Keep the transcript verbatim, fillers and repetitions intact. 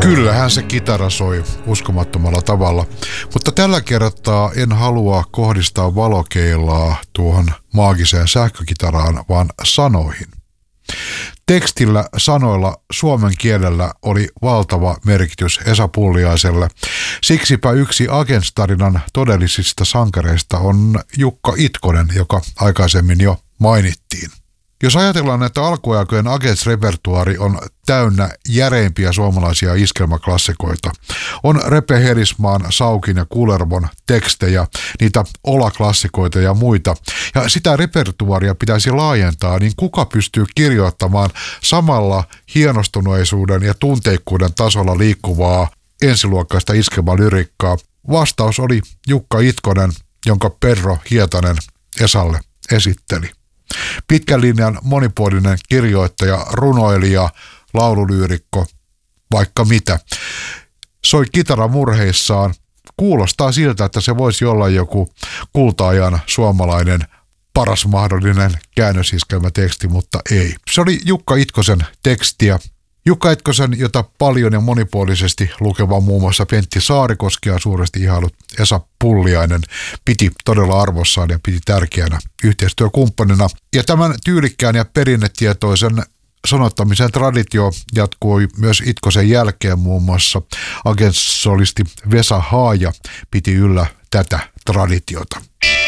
Kyllähän se kitara soi uskomattomalla tavalla, mutta tällä kertaa en halua kohdistaa valokeilaa tuohon maagiseen sähkökitaraan, vaan sanoihin. Tekstillä, sanoilla, suomen kielellä oli valtava merkitys Esa Pulliaiselle. Siksipä yksi Agents-tarinan todellisista sankareista on Jukka Itkonen, joka aikaisemmin jo mainittiin. Jos ajatellaan, että alkuaikojen Agents-repertuaari on täynnä järeimpiä suomalaisia iskelmäklassikoita, on Repe Herismaan, Saukin ja Kullervon tekstejä, niitä olaklassikoita ja muita, ja sitä repertuaaria pitäisi laajentaa, niin kuka pystyy kirjoittamaan samalla hienostuneisuuden ja tunteikkuuden tasolla liikkuvaa ensiluokkaista iskelmälyrikkaa? Vastaus oli Jukka Itkonen, jonka Perro Hietanen Esalle esitteli. Pitkän linjan monipuolinen kirjoittaja, runoilija, laululyyrikko, vaikka mitä. Soi kitara murheissaan. Kuulostaa siltä, että se voisi olla joku kulta-ajan suomalainen paras mahdollinen käännösiskelmäteksti, mutta ei. Se oli Jukka Itkosen tekstiä. Jukka Itkosen, jota paljon ja monipuolisesti lukeva muun muassa Pentti Saarikoski ja suuresti ihailut Esa Pulliainen piti todella arvossaan ja piti tärkeänä yhteistyökumppanina. Ja tämän tyylikkään ja perinnetietoisen sanottamisen traditio jatkui myös Itkosen jälkeen, muun muassa Agents-solisti Vesa Haaja piti yllä tätä traditiota.